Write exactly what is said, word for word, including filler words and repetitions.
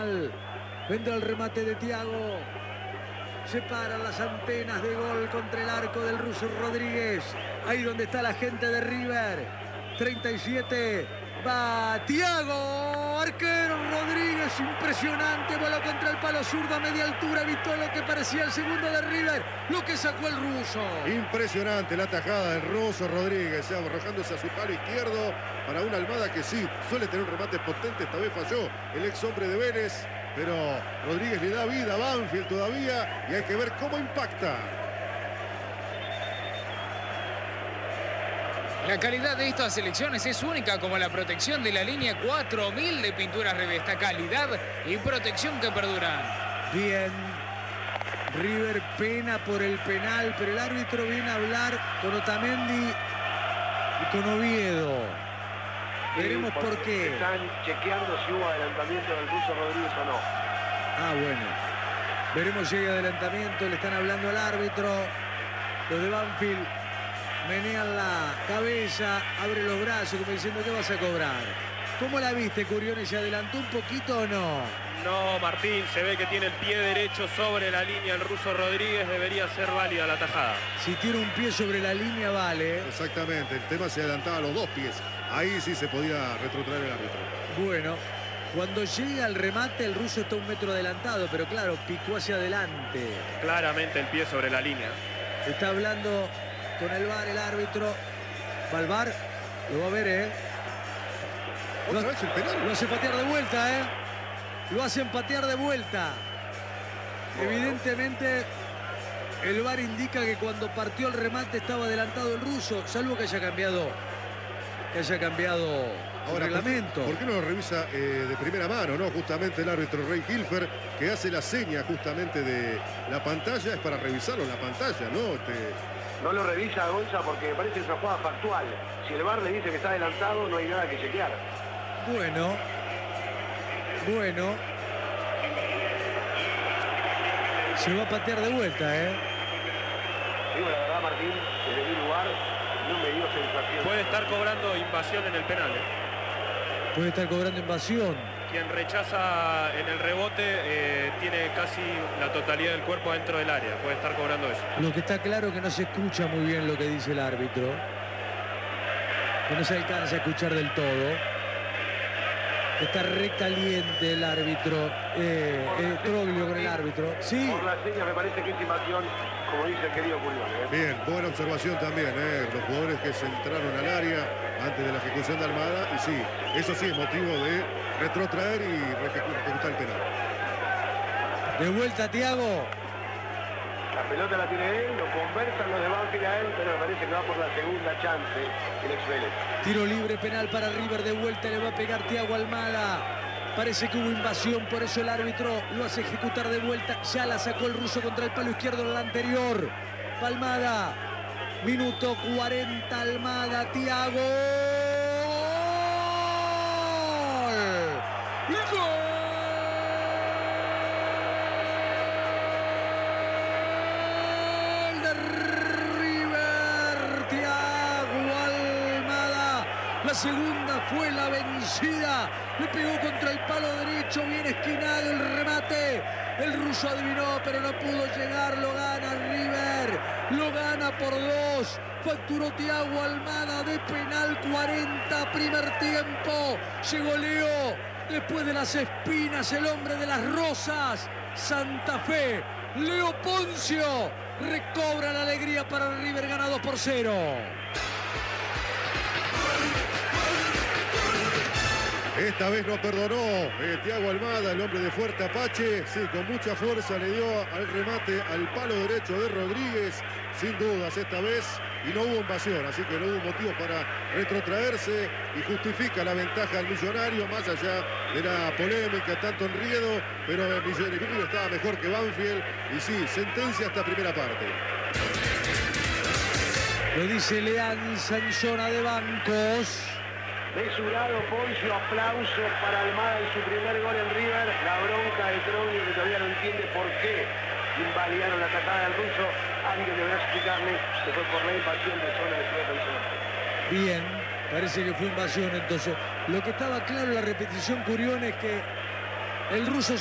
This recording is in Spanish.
Vendrá el remate de Thiago. Se paran las antenas de gol contra el arco del ruso Rodríguez. Ahí donde está la gente de River. treinta y siete. Va Thiago. Arquero Rodríguez. Impresionante. Bola contra el palo zurdo a media altura. Evitó lo que parecía el segundo de River. Lo que sacó el ruso. Impresionante la tajada del ruso Rodríguez. Ya arrojándose a su palo izquierdo. Para una Almada que sí suele tener un remate potente. Esta vez falló el ex hombre de Vélez. Pero Rodríguez le da vida a Banfield todavía y hay que ver cómo impacta. La calidad de estas selecciones es única, como la protección de la línea cuatro mil de Pinturas Revesta. Calidad y protección que perduran. Bien. River pena por el penal, pero el árbitro viene a hablar con Otamendi y con Oviedo. Veremos por qué. Están chequeando si hubo adelantamiento del ruso Rodríguez o no. Ah, bueno. Veremos si hay adelantamiento. Le están hablando al árbitro. Los de Banfield menean la cabeza, abre los brazos como diciendo, ¿qué vas a cobrar? ¿Cómo la viste, Curione? ¿Se adelantó un poquito o no? No, Martín, se ve que tiene el pie derecho sobre la línea el ruso Rodríguez. Debería ser válida la tajada. Si tiene un pie sobre la línea, vale. Exactamente, el tema se adelantaba a los dos pies. Ahí sí se podía retrotraer el árbitro. Bueno, cuando llega el remate, el ruso está un metro adelantado, pero claro, picó hacia adelante. Claramente el pie sobre la línea. Está hablando con el V A R el árbitro. Va al V A R, lo va a ver, ¿eh? ¿Otra vez el penal? Lo hace patear de vuelta, ¿eh? Lo hacen patear de vuelta. Evidentemente, el V A R indica que cuando partió el remate estaba adelantado el ruso, salvo que haya cambiado, que haya cambiado Ahora, el reglamento. ¿por qué, ¿por qué no lo revisa eh, de primera mano, no? Justamente el árbitro Rey Hilfer, que hace la seña justamente de la pantalla, es para revisarlo en la pantalla, ¿no? Este... No lo revisa Gonza porque me parece que es una jugada factual. Si el V A R le dice que está adelantado, no hay nada que chequear. Bueno, bueno. Se va a patear de vuelta, ¿eh? Digo la verdad, Martín, desde mi lugar no me dio sensación. Puede estar cobrando invasión en el penal, ¿eh? Puede estar cobrando invasión. Quien rechaza en el rebote eh, tiene casi la totalidad del cuerpo dentro del área. Puede estar cobrando eso. Lo que está claro es que no se escucha muy bien lo que dice el árbitro. Que no se alcanza a escuchar del todo. Está recaliente el árbitro, eh, eh, Troglio con el árbitro. Sí. Por la seña me parece que es invasión, como dice el querido Curione. ¿eh? Bien, buena observación también, ¿eh? Los jugadores que se entraron al área antes de la ejecución de Almada. Y sí, eso sí es motivo de retrotraer y ejecutar el penal. De vuelta, Thiago. La pelota la tiene él, lo conversan los de Banfield a él, pero me parece que va por la segunda chance el ex Vélez. Tiro libre penal para River, de vuelta le va a pegar Thiago Almada. Parece que hubo invasión, por eso el árbitro lo hace ejecutar de vuelta. Ya la sacó el ruso contra el palo izquierdo en la anterior. Palmada, minuto cuarenta, Almada, Thiago. ¡Gol! ¡Gol! La segunda fue la vencida. Le pegó contra el palo derecho. Bien esquinado el remate. El ruso adivinó, pero no pudo llegar. Lo gana River. Lo gana por dos. Facturó Thiago Almada de penal. cuarenta primer tiempo. Llegó Leo. Después de las espinas, el hombre de las rosas. Santa Fe. Leo Poncio recobra la alegría para River. Gana dos por cero. Esta vez no perdonó eh, Thiago Almada, el hombre de Fuerte Apache. Sí, con mucha fuerza le dio al remate al palo derecho de Rodríguez. Sin dudas esta vez. Y no hubo invasión, así que no hubo motivo para retrotraerse. Y justifica la ventaja al Millonario, más allá de la polémica, tanto enriedo. Pero el Millonario estaba mejor que Banfield. Y sí, sentencia esta primera parte. Lo dice Leán Sanzona de Bancos. Mesurado Poncio, aplauso para Almada en su primer gol en River. La bronca de Troglio, que todavía no entiende por qué invalidaron la tajada del ruso. Alguien deberá explicarle que fue por la invasión de zona de su defensor. Bien, parece que fue invasión entonces. Lo que estaba claro en la repetición, Curione, es que El ruso